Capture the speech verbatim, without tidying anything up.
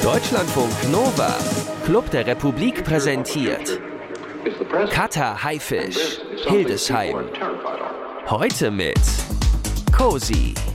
Deutschlandfunk Nova, Club der Republik präsentiert Cutter Haifisch, Hildesheim. Heute mit Cosi.